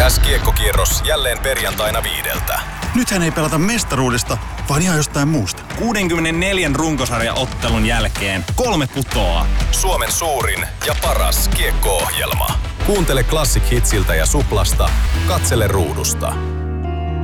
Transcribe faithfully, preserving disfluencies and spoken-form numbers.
Jääskiekkokierros jälleen perjantaina viideltä. Nythän ei pelata mestaruudesta, vaan ihan jostain muusta. kuudenkymmenenneljän runkosarjaottelun jälkeen kolme putoaa. Suomen suurin ja paras kiekko-ohjelma. Kuuntele Classic Hitsiltä ja Suplasta. Katsele ruudusta.